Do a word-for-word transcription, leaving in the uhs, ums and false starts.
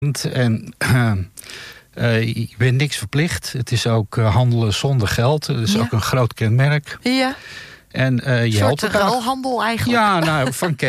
En uh, uh, je bent niks verplicht. Het is ook uh, handelen zonder geld. Dat is ja. ook een groot kenmerk. Ja. En, uh, je een soort ruilhandel eigenlijk. Ja, nou, van